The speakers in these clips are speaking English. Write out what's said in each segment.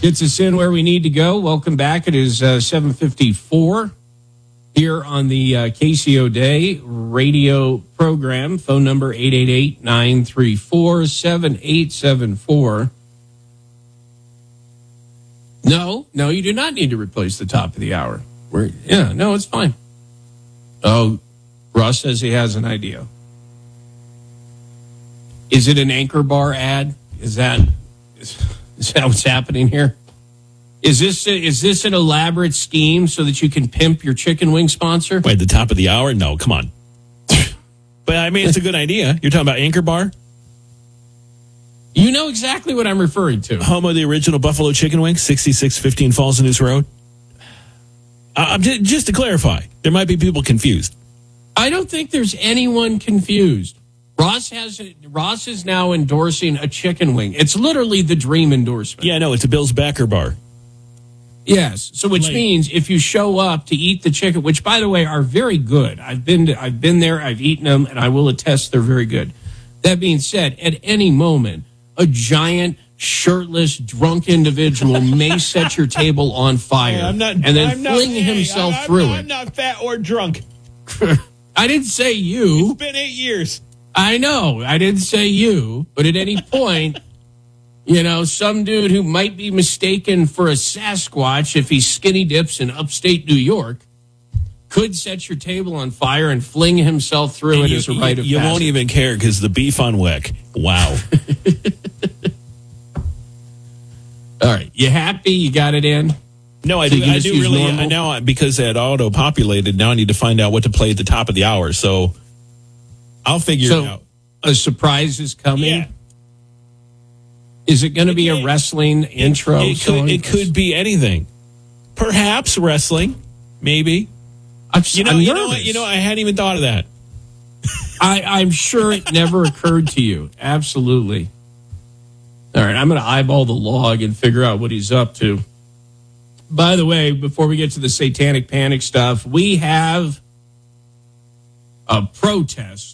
Gets us in where we need to go. Welcome back. It is 7:54 here on the KCO Day radio program. Phone number 888-934-7874. No, you do not need to replace the top of the hour. No, it's fine. Oh, Ross says he has an idea. Is it an Anchor Bar ad? Is that what's happening here? Is this an elaborate scheme so that you can pimp your chicken wing sponsor? Wait, the top of the hour? No, come on. But I mean, it's a good idea. You're talking about Anchor Bar? You know exactly what I'm referring to. Home of the original Buffalo Chicken Wing, 6615 Falls News Road. Just to clarify, there might be people confused. I don't think there's anyone confused. Ross is now endorsing a chicken wing. It's literally the dream endorsement. Yeah, no, it's a Bill's Backer Bar. Yes, so which means if you show up to eat the chicken, which by the way are very good. I've been there, I've eaten them, and I will attest they're very good. That being said, at any moment, a giant, shirtless, drunk individual may set your table on fire and then fling himself through it. I'm not fat or drunk. I didn't say you. It's been 8 years. I know. I didn't say you. But at any point, some dude who might be mistaken for a Sasquatch if he skinny dips in upstate New York could set your table on fire and fling himself through it as a rite of passage. You won't even care because the beef on Wick. Wow. All right. You happy? You got it in? No, I do really. Now, because it auto-populated, now I need to find out what to play at the top of the hour. So I'll figure it out. A surprise is coming? Yeah. Is it going to be a wrestling intro? It could be anything. Perhaps wrestling. Maybe. I'm nervous. I hadn't even thought of that. I'm sure it never occurred to you. Absolutely. All right, I'm going to eyeball the log and figure out what he's up to. By the way, before we get to the satanic panic stuff, we have a protest.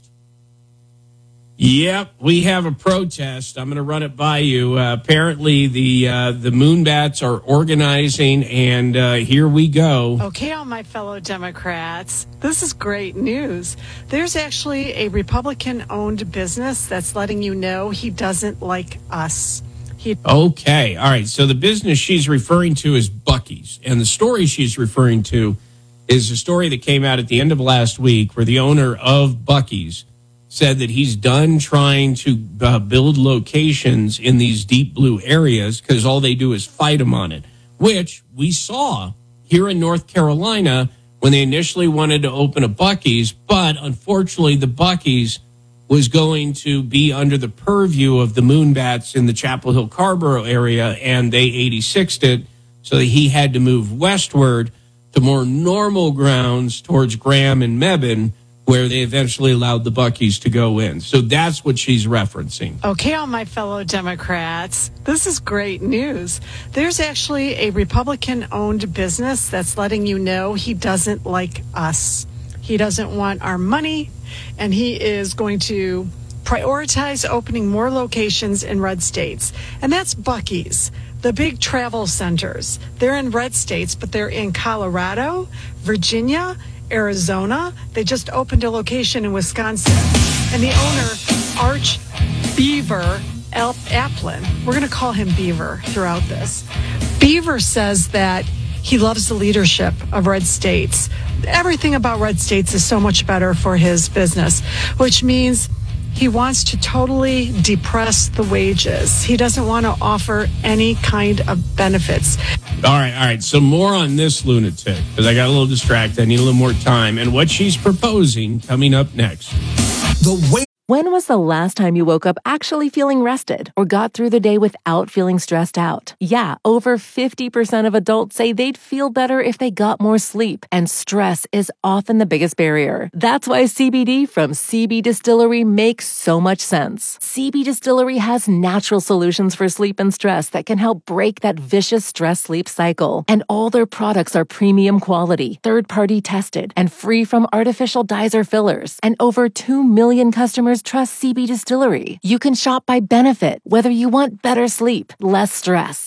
Yep, we have a protest. I'm going to run it by you. Apparently, the Moonbats are organizing, and here we go. Okay, all my fellow Democrats, this is great news. There's actually a Republican-owned business that's letting you know he doesn't like us. Okay, all right. So the business she's referring to is Buc-ee's, and the story she's referring to is a story that came out at the end of last week where the owner of Buc-ee's said that he's done trying to build locations in these deep blue areas because all they do is fight them on it, which we saw here in North Carolina when they initially wanted to open a Buc-ee's, but unfortunately the Buc-ee's was going to be under the purview of the Moonbats in the Chapel Hill Carborough area, and they 86'd it, so that he had to move westward to more normal grounds towards Graham and Mebane, where they eventually allowed the Buc-ee's to go in. So that's what she's referencing. Okay, all my fellow Democrats, this is great news. There's actually a Republican-owned business that's letting you know he doesn't like us. He doesn't want our money, and he is going to prioritize opening more locations in red states. And that's Buc-ee's, the big travel centers. They're in red states, but they're in Colorado, Virginia, Arizona. They just opened a location in Wisconsin. And the owner, Arch Beaver Applin, we're going to call him Beaver throughout this. Beaver says that he loves the leadership of red states. Everything about red states is so much better for his business, which means he wants to totally depress the wages. He doesn't want to offer any kind of benefits. All right. So more on this lunatic, because I got a little distracted. I need a little more time. And what she's proposing coming up next. When was the last time you woke up actually feeling rested or got through the day without feeling stressed out? Yeah, over 50% of adults say they'd feel better if they got more sleep, and stress is often the biggest barrier. That's why CBD from CB Distillery makes so much sense. CB Distillery has natural solutions for sleep and stress that can help break that vicious stress-sleep cycle. And all their products are premium quality, third-party tested, and free from artificial dyes or fillers. And over 2 million customers trust CB Distillery. You can shop by benefit, whether you want better sleep, less stress,